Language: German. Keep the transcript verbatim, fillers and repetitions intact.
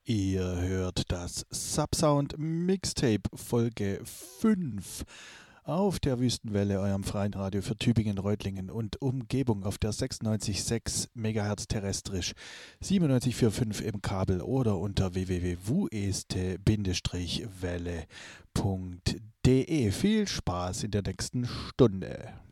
Ihr hört das Subsound Mixtape Folge fünf auf der Wüstenwelle, eurem freien Radio für Tübingen, Reutlingen und Umgebung auf der sechsundneunzig Komma sechs Megahertz terrestrisch, siebenundneunzig Komma fünf im Kabel oder unter w w w punkt wueste Bindestrich welle punkt de. Viel Spaß in der nächsten Stunde.